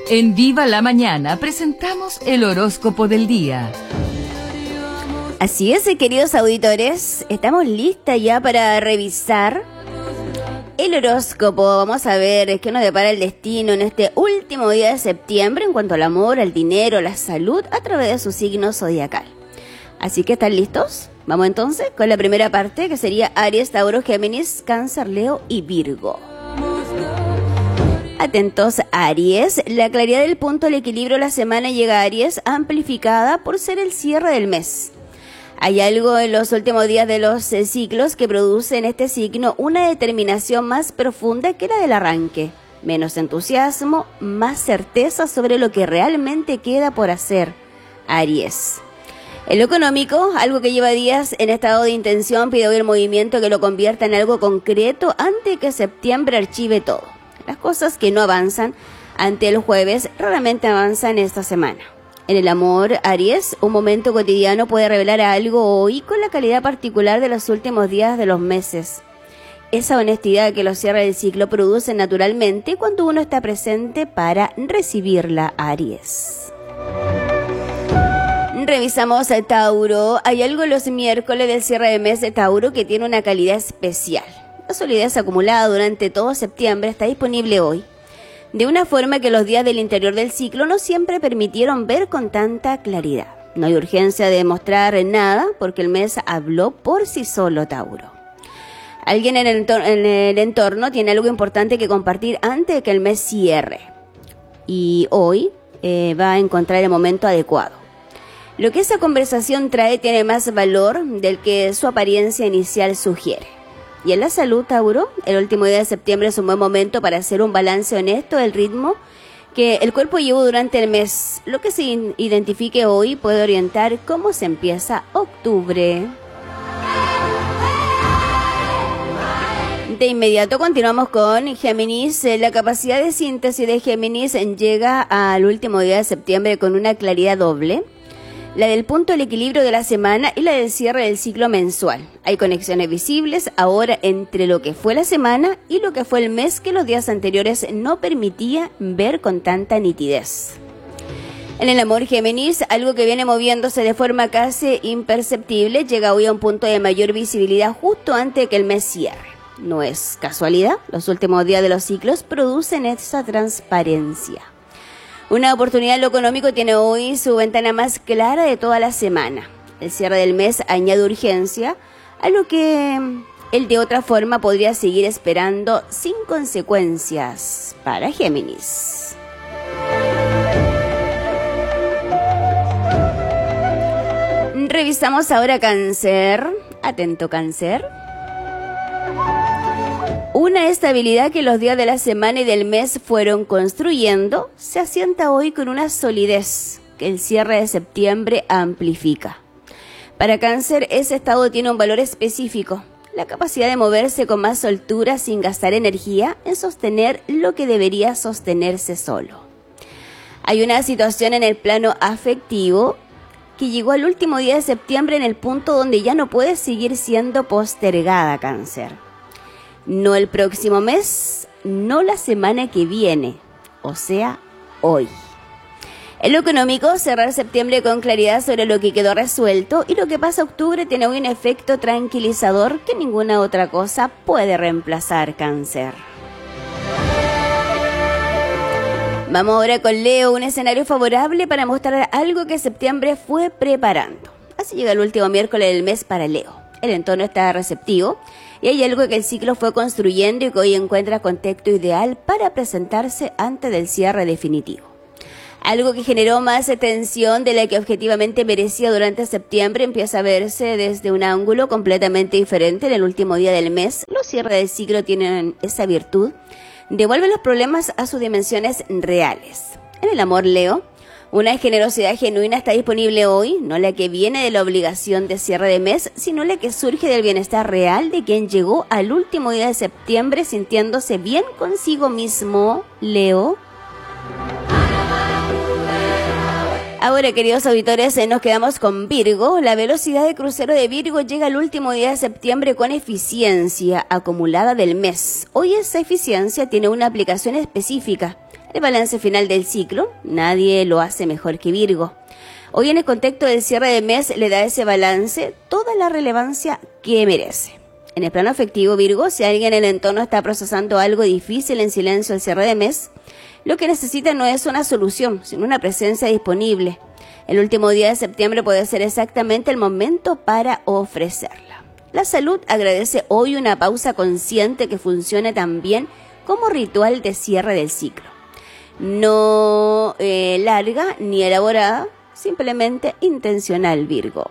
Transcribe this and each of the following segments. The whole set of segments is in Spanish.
En Viva la Mañana presentamos el horóscopo del día. Así es, queridos auditores, estamos listas ya para revisar el horóscopo. Vamos a ver qué nos depara el destino en este último día de septiembre en cuanto al amor, al dinero, la salud a través de su signo zodiacal. Así que, ¿están listos? Vamos entonces con la primera parte, que sería Aries, Tauro, Géminis, Cáncer, Leo y Virgo. Atentos, Aries. La claridad del punto del equilibrio de la semana llega a Aries amplificada por ser el cierre del mes. Hay algo en los últimos días de los ciclos que produce en este signo una determinación más profunda que la del arranque. Menos entusiasmo, más certeza sobre lo que realmente queda por hacer. Aries. En lo económico, algo que lleva días en estado de intención pide hoy el movimiento que lo convierta en algo concreto antes que septiembre archive todo. Las cosas que no avanzan ante el jueves raramente avanzan esta semana. En el amor, Aries, un momento cotidiano puede revelar algo hoy con la calidad particular de los últimos días de los meses. Esa honestidad que los cierres del ciclo producen naturalmente cuando uno está presente para recibirla, Aries. Revisamos a Tauro. Hay algo en los miércoles del cierre de mes de Tauro que tiene una calidad especial. La solidez acumulada durante todo septiembre está disponible hoy, de una forma que los días del interior del ciclo no siempre permitieron ver con tanta claridad. No hay urgencia de demostrar nada porque el mes habló por sí solo, Tauro. Alguien en el entorno tiene algo importante que compartir antes de que el mes cierre. Y hoy va a encontrar el momento adecuado. Lo que esa conversación trae tiene más valor del que su apariencia inicial sugiere. Y en la salud, Tauro, el último día de septiembre es un buen momento para hacer un balance honesto del ritmo que el cuerpo llevó durante el mes. Lo que se identifique hoy puede orientar cómo se empieza octubre. De inmediato continuamos con Géminis. La capacidad de síntesis de Géminis llega al último día de septiembre con una claridad doble. La del punto del equilibrio de la semana y la del cierre del ciclo mensual. Hay conexiones visibles ahora entre lo que fue la semana y lo que fue el mes que los días anteriores no permitía ver con tanta nitidez. En el amor, Géminis, algo que viene moviéndose de forma casi imperceptible llega hoy a un punto de mayor visibilidad justo antes de que el mes cierre. No es casualidad, los últimos días de los ciclos producen esa transparencia. Una oportunidad en lo económico tiene hoy su ventana más clara de toda la semana. El cierre del mes añade urgencia a lo que él de otra forma podría seguir esperando sin consecuencias para Géminis. Revisamos ahora Cáncer. Atento, Cáncer. Una estabilidad que los días de la semana y del mes fueron construyendo se asienta hoy con una solidez que el cierre de septiembre amplifica. Para Cáncer, ese estado tiene un valor específico, la capacidad de moverse con más soltura sin gastar energía en sostener lo que debería sostenerse solo. Hay una situación en el plano afectivo que llegó al último día de septiembre en el punto donde ya no puede seguir siendo postergada, Cáncer. No el próximo mes, no la semana que viene, o sea, hoy. En lo económico, cerrar septiembre con claridad sobre lo que quedó resuelto y lo que pasa octubre tiene hoy un efecto tranquilizador que ninguna otra cosa puede reemplazar, Cáncer. Vamos ahora con Leo, un escenario favorable para mostrar algo que septiembre fue preparando. Así llega el último miércoles del mes para Leo. El entorno está receptivo y hay algo que el ciclo fue construyendo y que hoy encuentra contexto ideal para presentarse antes del cierre definitivo. Algo que generó más tensión de la que objetivamente merecía durante septiembre empieza a verse desde un ángulo completamente diferente en el último día del mes. Los cierres del ciclo tienen esa virtud, devuelven los problemas a sus dimensiones reales. En el amor, Leo, una generosidad genuina está disponible hoy, no la que viene de la obligación de cierre de mes, sino la que surge del bienestar real de quien llegó al último día de septiembre sintiéndose bien consigo mismo, Leo. Ahora, queridos auditores, nos quedamos con Virgo. La velocidad de crucero de Virgo llega al último día de septiembre con eficiencia acumulada del mes. Hoy esa eficiencia tiene una aplicación específica. El balance final del ciclo, nadie lo hace mejor que Virgo. Hoy en el contexto del cierre de mes le da ese balance toda la relevancia que merece. En el plano afectivo, Virgo, si alguien en el entorno está procesando algo difícil en silencio al cierre de mes, lo que necesita no es una solución, sino una presencia disponible. El último día de septiembre puede ser exactamente el momento para ofrecerla. La salud agradece hoy una pausa consciente que funcione también como ritual de cierre del ciclo. No larga ni elaborada, simplemente intencional, Virgo.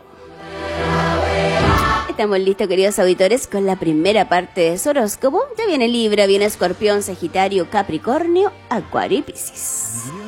Estamos listos, queridos auditores, con la primera parte de su horóscopo. Ya viene Libra, viene Escorpión, Sagitario, Capricornio, Acuario y Piscis.